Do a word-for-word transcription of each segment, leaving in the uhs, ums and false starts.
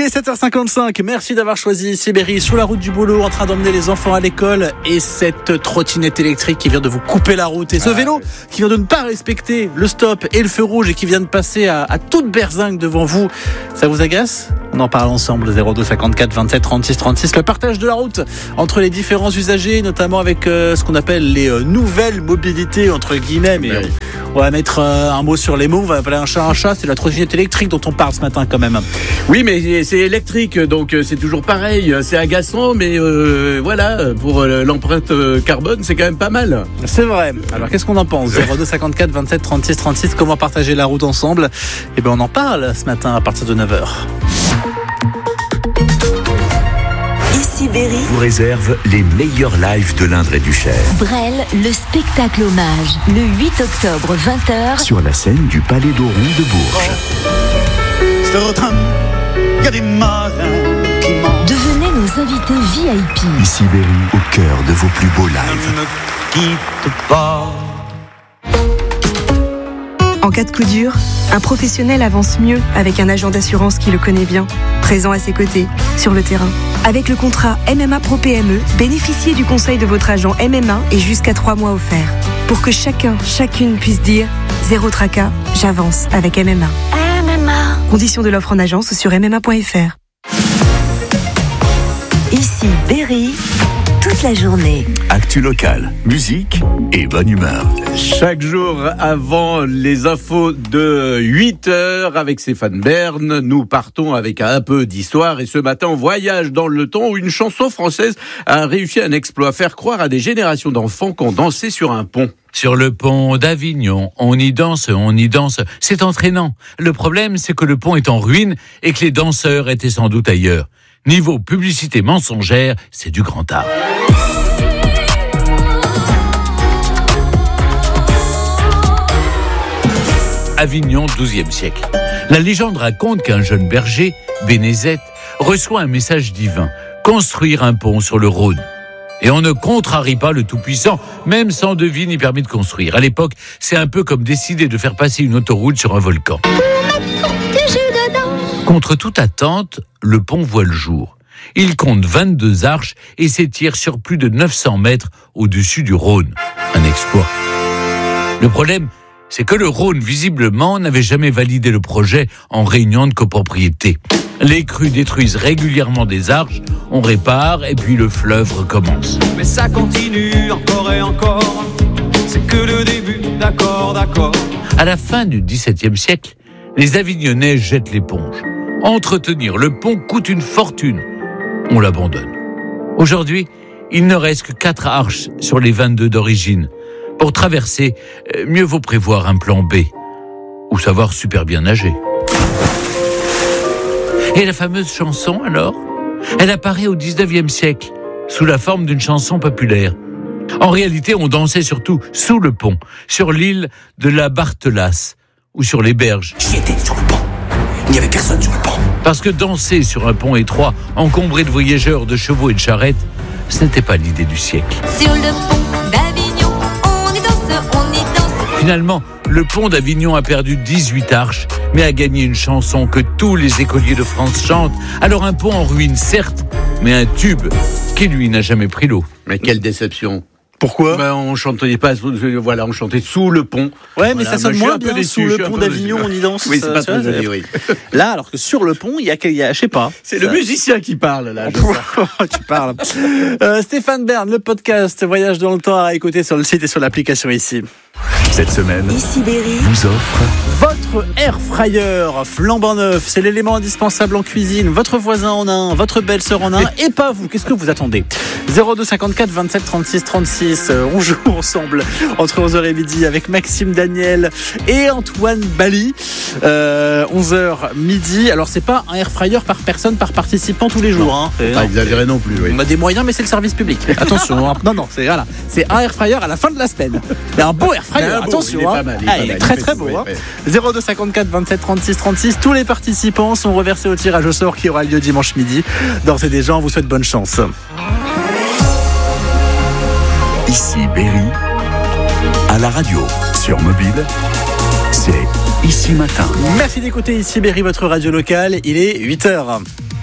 est sept heures cinquante-cinq, merci d'avoir choisi Sibérie sur la route du boulot, en train d'emmener les enfants à l'école, et cette trottinette électrique qui vient de vous couper la route, et ce vélo qui vient de ne pas respecter le stop et le feu rouge et qui vient de passer à, à toute berzingue devant vous, ça vous agace ? On en parle ensemble, zéro deux cinquante-quatre vingt-sept trente-six trente-six, le partage de la route entre les différents usagers, notamment avec euh, ce qu'on appelle les euh, nouvelles mobilités, entre guillemets, mais oui. on va mettre euh, un mot sur les mots, on va appeler un chat un chat, c'est la trottinette électrique dont on parle ce matin quand même. Oui, mais c'est électrique, donc c'est toujours pareil, c'est agaçant, mais euh, voilà, pour l'empreinte carbone, c'est quand même pas mal. C'est vrai. Alors qu'est-ce qu'on en pense ? zéro deux cinquante-quatre vingt-sept trente-six trente-six, comment partager la route ensemble ? Eh bien on en parle ce matin à partir de neuf heures. Sibérie vous réserve les meilleurs lives de l'Indre et du Cher. Brel, le spectacle hommage, le huit octobre, vingt heures. Sur la scène du Palais d'Auron de Bourges. Il y a des malins qui mentent. Devenez nos invités V I P. Sibérie au cœur de vos plus beaux lives. Ne me quitte pas. En cas de coup dur, un professionnel avance mieux avec un agent d'assurance qui le connaît bien, présent à ses côtés, sur le terrain. Avec le contrat M M A Pro P M E, bénéficiez du conseil de votre agent M M A et jusqu'à trois mois offerts. Pour que chacun, chacune puisse dire « Zéro tracas, j'avance avec M M A ». M M A. Conditions de l'offre en agence sur m m a point f r. Ici Berry, toute la journée. Actu locale, musique et bonne humeur. Chaque jour avant les infos de huit heures avec Stéphane Bern, nous partons avec un peu d'histoire et ce matin on voyage dans le temps où une chanson française a réussi un exploit, faire croire à des générations d'enfants qu'on dansait sur un pont. Sur le pont d'Avignon, on y danse, on y danse, c'est entraînant. Le problème, c'est que le pont est en ruine et que les danseurs étaient sans doute ailleurs. Niveau publicité mensongère, c'est du grand art. Avignon, douzième siècle. La légende raconte qu'un jeune berger, Bénézet, reçoit un message divin, construire un pont sur le Rhône. Et on ne contrarie pas le Tout-Puissant, même sans devis ni permis de construire. À l'époque, c'est un peu comme décider de faire passer une autoroute sur un volcan. Contre toute attente, le pont voit le jour. Il compte vingt-deux arches et s'étire sur plus de neuf cents mètres au-dessus du Rhône. Un exploit. Le problème, c'est que le Rhône, visiblement, n'avait jamais validé le projet en réunion de copropriété. Les crues détruisent régulièrement des arches, on répare et puis le fleuve recommence. Mais ça continue encore et encore. C'est que le début, d'accord, d'accord. À la fin du dix-septième siècle, les Avignonnais jettent l'éponge. Entretenir le pont coûte une fortune. On l'abandonne. Aujourd'hui, il ne reste que quatre arches sur les vingt-deux d'origine. Pour traverser, mieux vaut prévoir un plan B. Ou savoir super bien nager. Et la fameuse chanson, alors ? Elle apparaît au dix-neuvième siècle, sous la forme d'une chanson populaire. En réalité, on dansait surtout sous le pont, sur l'île de la Barthelasse, ou sur les berges. J'y étais sur le pont. Il n'y avait personne sur le pont. Parce que danser sur un pont étroit, encombré de voyageurs, de chevaux et de charrettes, ce n'était pas l'idée du siècle. Sur le pont d'Avignon, on y danse, on y danse. Finalement, le pont d'Avignon a perdu dix-huit arches, mais a gagné une chanson que tous les écoliers de France chantent. Alors un pont en ruine, certes, mais un tube qui, lui, n'a jamais pris l'eau. Mais quelle déception. Pourquoi ? Ben, on chantait pas, voilà, on chantait sous le pont. Ouais, mais voilà, ça sonne moins bien déçu, sous le pont d'Avignon, on y danse. Oui, c'est pas ça, très joli, oui. Là, alors que sur le pont, il y a, il y a je sais pas. C'est ça... le musicien qui parle, là. Je sais. Tu parles. Euh, Stéphane Bern, le podcast Voyage dans le temps à écouter sur le site et sur l'application ici. Cette semaine, Ici Berry vous offre Votre air fryer flambant neuf, c'est l'élément indispensable en cuisine. Votre voisin en a un, votre belle-sœur en a un, et pas vous. Qu'est-ce que vous attendez ? zéro deux cinquante-quatre vingt-sept trente-six trente-six. On joue ensemble entre onze heures et midi avec Maxime Daniel et Antoine Bali. Euh, onze heures midi. Alors c'est pas un air fryer par personne, par participant tous les jours. Hein. Faut pas exagérer non plus. Oui. On a des moyens, mais c'est le service public. Attention. Hein. Non, non, c'est voilà. C'est un air fryer à la fin de la semaine. Il y a un beau air fryer. Beau, attention, il est hein. pas mal, il est, ah, pas il est mal, très il très fait beau. tout, Hein. ouais. zéro deux cinquante-quatre vingt-sept trente-six trente-six. Tous les participants sont reversés au tirage au sort qui aura lieu dimanche midi. D'ores et déjà, on vous souhaite bonne chance. Ici Berry, à la radio, sur mobile, c'est Ici Matin. Merci d'écouter Ici Berry, votre radio locale. Il est huit heures.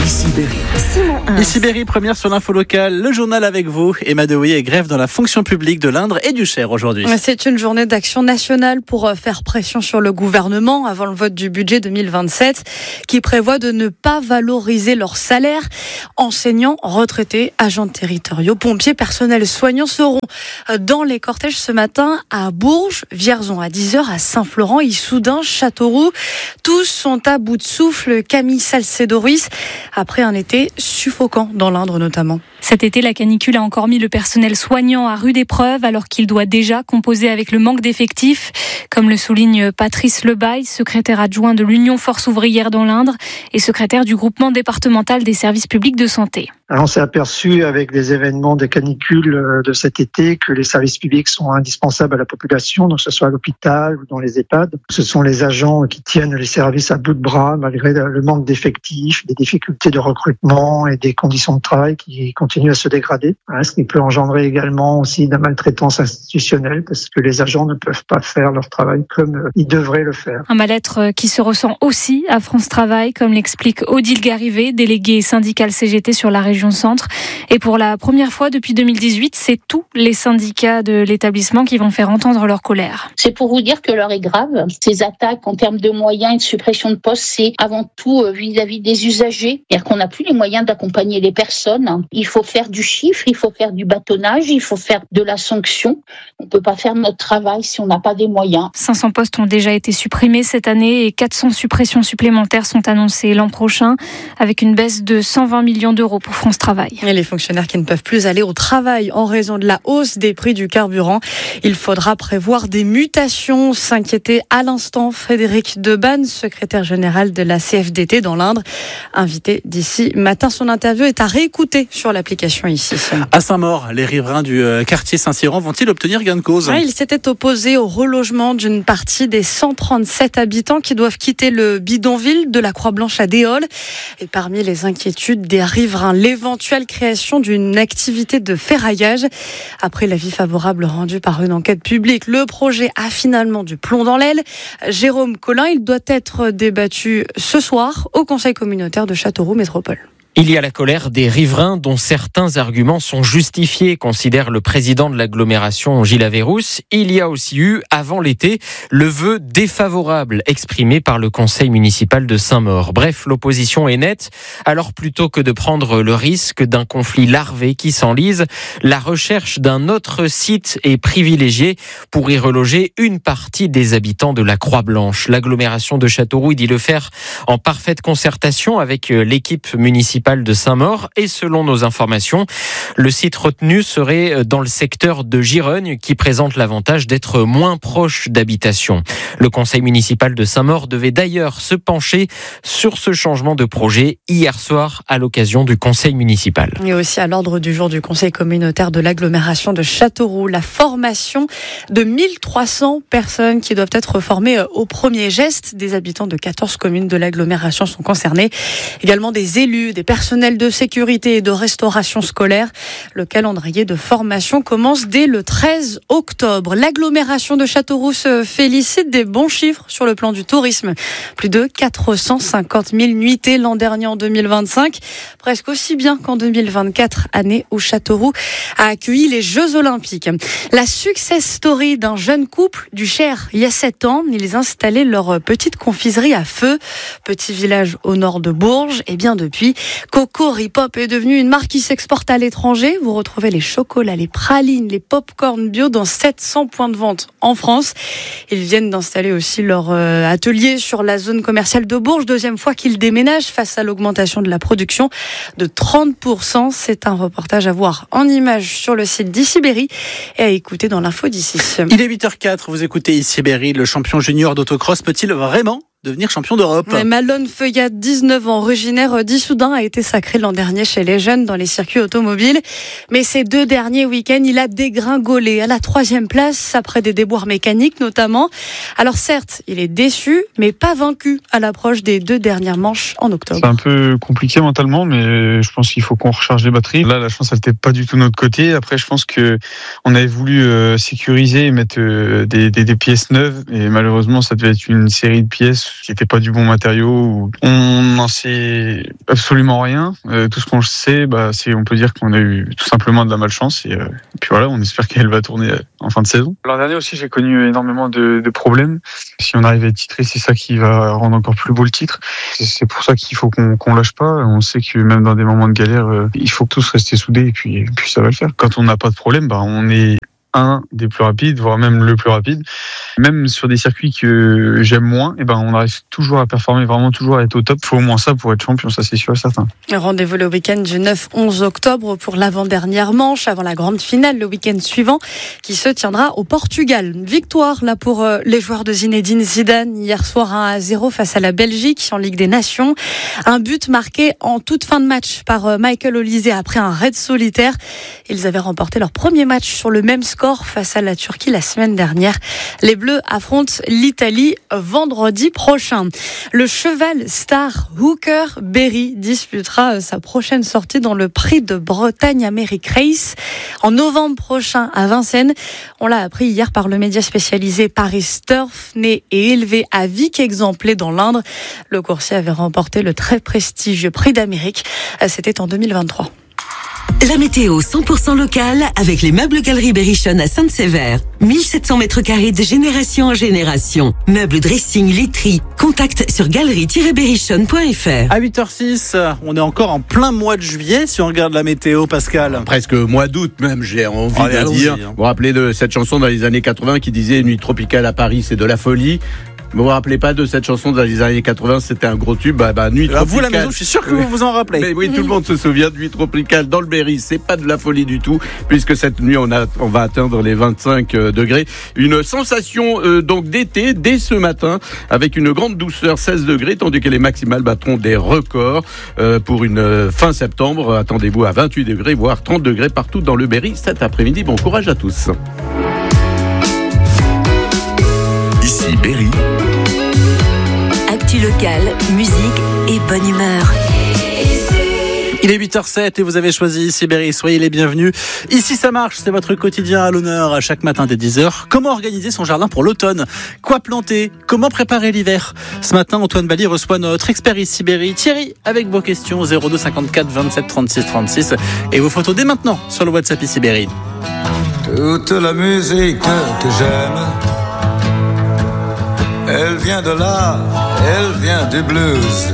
Ici Berry. Simon Hins. Ici Berry, première sur l'info locale, le journal avec vous. Emma Dehoui est grève dans la fonction publique de l'Indre et du Cher aujourd'hui. C'est une journée d'action nationale pour faire pression sur le gouvernement avant le vote du budget deux mille vingt-sept qui prévoit de ne pas valoriser leur salaire. Enseignants, retraités, agents territoriaux, pompiers, personnels soignants seront dans les cortèges ce matin à Bourges, Vierzon à dix heures, à Saint-Florent, Issoudun, Châteauroux. Tous sont à bout de souffle. Camille Salcedoris, après un été suffocant dans l'Indre notamment. Cet été, la canicule a encore mis le personnel soignant à rude épreuve alors qu'il doit déjà composer avec le manque d'effectifs. Comme le souligne Patrice Lebaille, secrétaire adjoint de l'Union Force Ouvrière dans l'Indre et secrétaire du groupement départemental des services publics de santé. Alors, on s'est aperçu avec les événements de canicule de cet été que les services publics sont indispensables à la population, donc que ce soit à l'hôpital ou dans les EHPAD. Ce sont les agents qui tiennent les services à bout de bras malgré le manque d'effectifs, des difficultés de recrutement et des conditions de travail qui continuent à se dégrader. Ce qui peut engendrer également aussi de la maltraitance institutionnelle parce que les agents ne peuvent pas faire leur travail comme ils devraient le faire. Un mal-être qui se ressent aussi à France Travail, comme l'explique Odile Garivé, déléguée syndicale C G T sur la région Centre. Et pour la première fois depuis deux mille dix-huit, c'est tous les syndicats de l'établissement qui vont faire entendre leur colère. C'est pour vous dire que l'heure est grave. Ces attaques en termes de moyens et de suppression de postes, c'est avant tout vis-à-vis des usagers. C'est-à-dire qu'on n'a plus les moyens d'accompagner les personnes. Il faut faire du chiffre, il faut faire du bâtonnage, il faut faire de la sanction. On ne peut pas faire notre travail si on n'a pas des moyens. cinq cents postes ont déjà été supprimés cette année et quatre cents suppressions supplémentaires sont annoncées l'an prochain avec une baisse de cent vingt millions d'euros pour France Travail. Et les fonctionnaires qui ne peuvent plus aller au travail en raison de la hausse des prix du carburant. Il faudra prévoir des mutations, s'inquiétait à l'instant Frédéric Debanne, secrétaire général de la C F D T dans l'Indre. Invité d'ici matin, son interview est à réécouter sur l'application ici. À Saint-Maur, les riverains du quartier Saint-Cyran vont-ils obtenir gain de cause ? Ouais, ils s'étaient opposés au relogement d'une partie des cent trente-sept habitants qui doivent quitter le bidonville de la Croix-Blanche à Déole. Et parmi les inquiétudes des riverains, l'éventuelle création d'une activité de ferraillage. Après l'avis favorable rendu par une enquête publique, le projet a finalement du plomb dans l'aile. Jérôme Collin, il doit être débattu ce soir au Conseil communautaire de Châteauroux Métropole. Il y a la colère des riverains dont certains arguments sont justifiés, considère le président de l'agglomération Gilles Averrousse. Il y a aussi eu, avant l'été, le vœu défavorable exprimé par le conseil municipal de Saint-Maur. Bref, l'opposition est nette. Alors plutôt que de prendre le risque d'un conflit larvé qui s'enlise, la recherche d'un autre site est privilégiée pour y reloger une partie des habitants de la Croix-Blanche. L'agglomération de Châteauroux dit le faire en parfaite concertation avec l'équipe municipale de Saint-Maur et selon nos informations, le site retenu serait dans le secteur de Girogne qui présente l'avantage d'être moins proche d'habitation. Le conseil municipal de Saint-Maur devait d'ailleurs se pencher sur ce changement de projet hier soir à l'occasion du conseil municipal. Et aussi à l'ordre du jour du conseil communautaire de l'agglomération de Châteauroux, la formation de mille trois cents personnes qui doivent être formées au premier geste. Des habitants de quatorze communes de l'agglomération sont concernés. Également des élus, des personnels de sécurité et de restauration scolaire. Le calendrier de formation commence dès le treize octobre. L'agglomération de Châteauroux se félicite des bons chiffres sur le plan du tourisme. Plus de quatre cent cinquante mille nuitées l'an dernier en deux mille vingt-cinq. Presque aussi bien qu'en deux mille vingt-quatre, année où Châteauroux a accueilli les Jeux Olympiques. La success story d'un jeune couple du Cher. Il y a sept ans, ils installaient leur petite confiserie à feu. Petit village au nord de Bourges. Et bien depuis, Coco Ripop est devenue une marque qui s'exporte à l'étranger. Vous retrouvez les chocolats, les pralines, les pop-corn bio dans sept cents points de vente en France. Ils viennent d'installer aussi leur euh, atelier sur la zone commerciale de Bourges. Deuxième fois qu'ils déménagent face à l'augmentation de la production de trente pour cent. C'est un reportage à voir en images sur le site d'Ici Berry et à écouter dans l'info d'ici. Il est huit heures quatre, vous écoutez Ici Berry. Le champion junior d'autocross peut-il vraiment devenir champion d'Europe? Malone Feuillat, dix-neuf ans, originaire d'Issoudun, a été sacré l'an dernier chez les jeunes dans les circuits automobiles. Mais ces deux derniers week-ends, il a dégringolé à la troisième place après des déboires mécaniques notamment. Alors certes, il est déçu, mais pas vaincu à l'approche des deux dernières manches en octobre. C'est un peu compliqué mentalement, mais je pense qu'il faut qu'on recharge les batteries. Là, la chance, elle n'était pas du tout de notre côté. Après, je pense que on avait voulu euh, sécuriser et mettre euh, des, des, des pièces neuves, et malheureusement, ça devait être une série de pièces c'était pas du bon matériau. On n'en sait absolument rien. Euh, tout ce qu'on sait, bah, c'est, on peut dire qu'on a eu tout simplement de la malchance. Et, euh, et puis voilà, on espère qu'elle va tourner en fin de saison. L'an dernier aussi, j'ai connu énormément de, de problèmes. Si on arrive à être titré, c'est ça qui va rendre encore plus beau le titre. C'est, c'est pour ça qu'il faut qu'on, qu'on lâche pas. On sait que même dans des moments de galère, euh, il faut tous rester soudés et puis, et puis ça va le faire. Quand on n'a pas de problème, bah, on est un des plus rapides, voire même le plus rapide. Même sur des circuits que j'aime moins, et ben on arrive toujours à performer, vraiment toujours à être au top. Il faut au moins ça pour être champion, ça c'est sûr et certain. Rendez-vous le week-end du neuf onze octobre pour l'avant-dernière manche, avant la grande finale le week-end suivant, qui se tiendra au Portugal. Victoire là pour les joueurs de Zinedine Zidane hier soir un à zéro face à la Belgique en Ligue des Nations. Un but marqué en toute fin de match par Michael Olise après un raid solitaire. Ils avaient remporté leur premier match sur le même score face à la Turquie la semaine dernière. Les Bleus affrontent l'Italie vendredi prochain. Le cheval star Hooker Berry disputera sa prochaine sortie dans le Prix de Bretagne America Race en novembre prochain à Vincennes. On l'a appris hier par le média spécialisé Paris Turf, né et élevé à Vic-Exemplé dans l'Indre. Le coursier avait remporté le très prestigieux Prix d'Amérique. C'était en deux mille vingt-trois. La météo cent pour cent locale avec les meubles Galeries Berrichon à Sainte-Sévère. mille sept cents mètres carrés de génération en génération. Meubles dressing, literie. Contact sur galerie tiret berrichon point f r. À huit heures six, on est encore en plein mois de juillet si on regarde la météo, Pascal. Presque mois d'août même, j'ai envie Allez, de dire. hein. Vous vous rappelez de cette chanson dans les années quatre-vingts qui disait « Nuit tropicale à Paris, c'est de la folie ». Vous vous rappelez pas de cette chanson dans les années quatre-vingts, c'était un gros tube, bah, bah Nuit Alors tropicale. vous, la maison, je suis sûr que vous vous en rappelez. Mais oui, tout le monde se souvient de Nuit tropicale dans le Berry, c'est pas de la folie du tout, puisque cette nuit, on, a, on va atteindre les vingt-cinq degrés. Une sensation euh, donc d'été dès ce matin, avec une grande douceur, seize degrés, tandis que les maximales battront des records euh, pour une euh, fin septembre. Attendez-vous à vingt-huit degrés, voire trente degrés partout dans le Berry cet après-midi. Bon courage à tous. Ici Berry. Actu local, musique et bonne humeur. Il est huit heures sept et vous avez choisi ici Berry. Soyez les bienvenus. Ici ça marche, c'est votre quotidien à l'honneur chaque matin dès dix heures. Comment organiser son jardin pour l'automne? Quoi planter? Comment préparer l'hiver? Ce matin, Antoine Bali reçoit notre expert ici Berry, Thierry, avec vos questions zéro deux cinquante-quatre vingt-sept trente-six trente-six et vos photos dès maintenant sur le WhatsApp ici Berry. Toute la musique que j'aime, elle vient de là, elle vient du blues.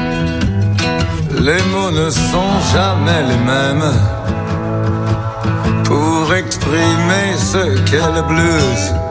Les mots ne sont jamais les mêmes pour exprimer ce qu'est le blues.